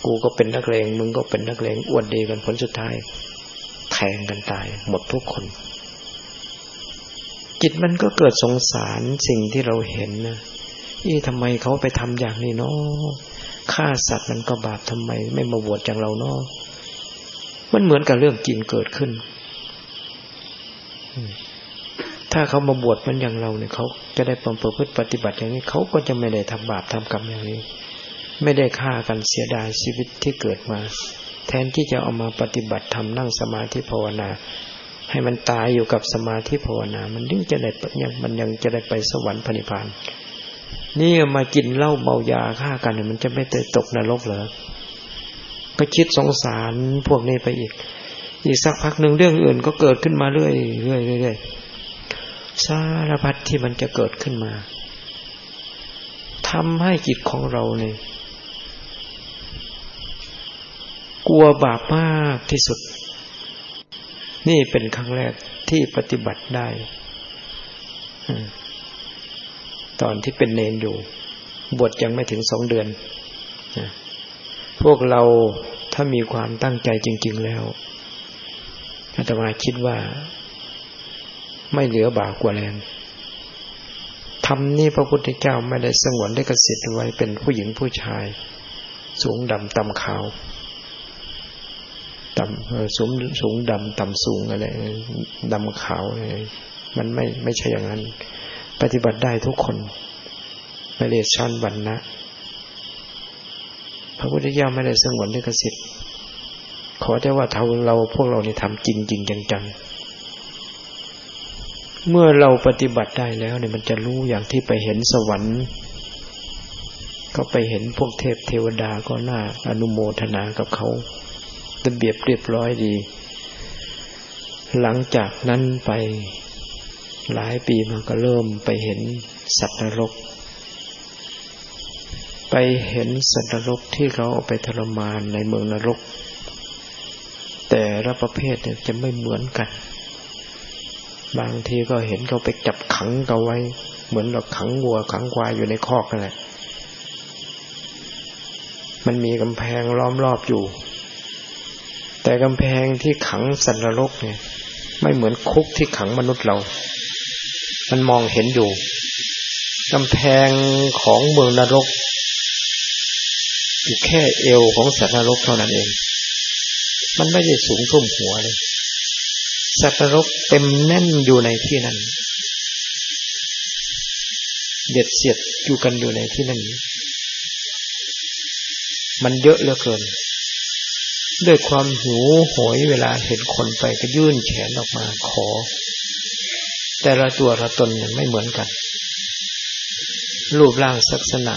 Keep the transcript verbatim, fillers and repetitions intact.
กูก็เป็นนักเลงมึงก็เป็นนักเลงอวดดีกันผลสุดท้ายแทงกันตายหมดทุกคนจิตมันก็เกิดสงสารสิ่งที่เราเห็นนะอีทำไมเขาไปทำอย่างนี้เนาะฆ่าสัตว์มันก็บาปทำไมไม่มาบวชอย่างเราเนาะมันเหมือนกับเรื่องจริงเกิดขึ้นถ้าเขามาบวชมันอย่างเราเนี่ยเขาจะได้ประพฤติปฏิบัติอย่างนี้เขาก็จะไม่ได้ทำบาปทำกรรมอย่างนี้ไม่ได้ฆ่ากันเสียดายชีวิตที่เกิดมาแทนที่จะเอามาปฏิบัติทำนั่งสมาธิภาวนาให้มันตายอยู่กับสมาธิภาวนามันยิ่งจะได้ยังมันยังจะได้ไปสวรรค์พระนิพพานนี่มากินเหล้าเมายาฆ่ากันมันจะไม่ได้ตกนรกเหรอก็คิดสงสารพวกนี้ไปอีกอีกสักพักหนึ่งเรื่องอื่นก็เกิดขึ้นมาเรื่อยเรื่อยเรื่อยสารพัดที่มันจะเกิดขึ้นมาทำให้จิตของเราเนี่ยกลัวบาปมากที่สุดนี่เป็นครั้งแรกที่ปฏิบัติได้ตอนที่เป็นเณรอยู่บวชยังไม่ถึงสองเดือนพวกเราถ้ามีความตั้งใจจริงๆแล้วอาตมาคิดว่าไม่เหลือบาปกว่าแรงธรรมนี่พระพุทธเจ้าไม่ได้สงวนลิขสิทธิ์ไว้เป็นผู้หญิงผู้ชายสูงดำต่ำขาวต่ำสูงสูงดำต่ำสูงอะไรดำขาวอะไรมันไม่ไม่ใช่อย่างนั้นปฏิบัติได้ทุกคนไม่ได้ชั้นวรรณะพระพุทธเจ้าไม่ได้สงวนลิขสิทธิ์ขอแต่ว่าเราเราพวกเรานี่ทำจริงจริงจังๆเมื่อเราปฏิบัติได้แล้วเนี่ยมันจะรู้อย่างที่ไปเห็นสวรรค์ก็ไปเห็นพวกเทพเทวดาก็น่าอนุโมทนากับเขาระเบียบเรียบร้อยดีหลังจากนั้นไปหลายปีมาก็เริ่มไปเห็นสัตว์นรกไปเห็นสัตว์นรกที่เขาเอาไปทรมานในเมืองนรกแต่ละประเภทเนี่ยจะไม่เหมือนกันบางทีก็เห็นเขาไปจับขังเขาไว้เหมือนเราขังวัวขังควายอยู่ในคอกนั่นแหละมันมีกำแพงล้อมรอบอยู่แต่กำแพงที่ขังสัตว์นรกเนี่ยไม่เหมือนคุกที่ขังมนุษย์เรามันมองเห็นอยู่กำแพงของเมืองนรกอยู่แค่เอวของสัตว์นรกเท่านั้นเองมันไม่ได้สูงท่วมหัวเลยสัตว์นรกเต็มแน่นอยู่ในที่นั้นเด็ดเสียดอยู่กันอยู่ในที่นั้นมันเยอะเหลือเกินด้วยความหิวโหยเวลาเห็นคนไปก็ยื่นแขนออกมาขอแต่ละตัวละตนไม่เหมือนกันรูปร่างลักษณะ